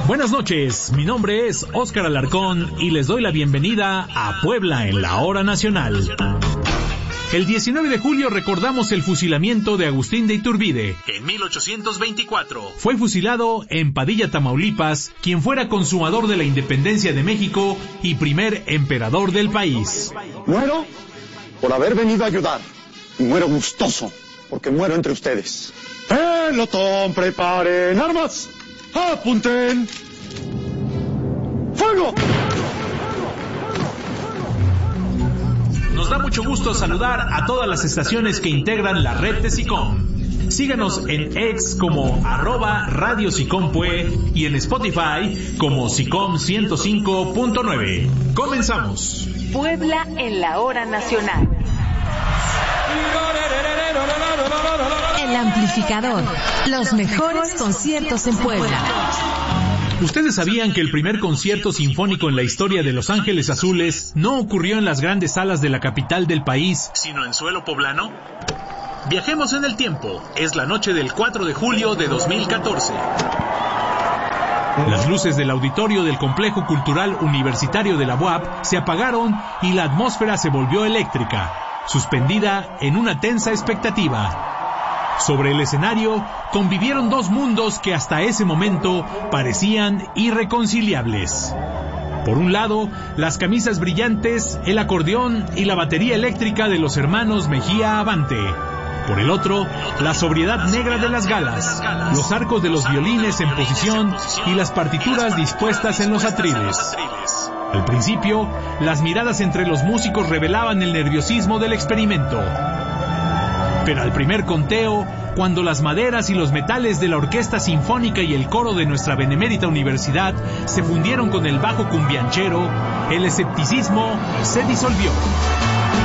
Buenas noches, mi nombre es Óscar Alarcón y les doy la bienvenida a Puebla en la Hora Nacional. El 19 de julio recordamos el fusilamiento de Agustín de Iturbide. En 1824 fue fusilado en Padilla, Tamaulipas, quien fuera consumador de la independencia de México y primer emperador del país. Muero por haber venido a ayudar y muero gustoso porque muero entre ustedes. Pelotón, preparen armas, apunten, ¡fuego! Nos da mucho gusto saludar a todas las estaciones que integran la red de SICOM. Síganos en X como @Radio SICOM-Pue y en Spotify como SICOM 105.9. Comenzamos. Puebla en la Hora Nacional. El amplificador. Los mejores conciertos en Puebla. ¿Ustedes sabían que el primer concierto sinfónico en la historia de Los Ángeles Azules no ocurrió en las grandes salas de la capital del país, sino en suelo poblano? Viajemos en el tiempo. Es la noche del 4 de julio de 2014. Las luces del auditorio del Complejo Cultural Universitario de la UAP se apagaron y la atmósfera se volvió eléctrica, suspendida en una tensa expectativa. Sobre el escenario convivieron dos mundos que hasta ese momento parecían irreconciliables. Por un lado, las camisas brillantes, el acordeón y la batería eléctrica de los hermanos Mejía Avante. Por el otro, la sobriedad negra de las galas, los arcos de los violines en posición y las partituras dispuestas en los atriles. Al principio, las miradas entre los músicos revelaban el nerviosismo del experimento. Pero al primer conteo, cuando las maderas y los metales de la orquesta sinfónica y el coro de nuestra benemérita universidad se fundieron con el bajo cumbianchero, el escepticismo se disolvió.